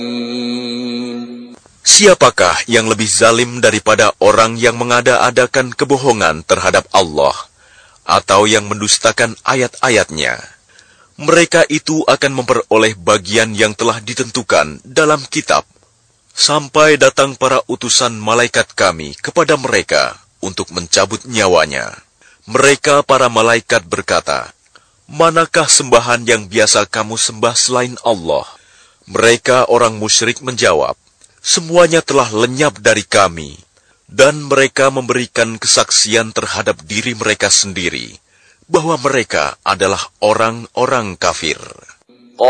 Siapakah yang lebih zalim daripada orang yang mengada-adakan kebohongan terhadap Allah atau yang mendustakan ayat-ayatnya? Mereka itu akan memperoleh bagian yang telah ditentukan dalam kitab, sampai datang para utusan malaikat kami kepada mereka untuk mencabut nyawanya. Mereka para malaikat berkata, "Manakah sembahan yang biasa kamu sembah selain Allah?" Mereka orang musyrik menjawab, "Semuanya telah lenyap dari kami." Dan mereka memberikan kesaksian terhadap diri mereka sendiri bahwa mereka adalah orang-orang kafir.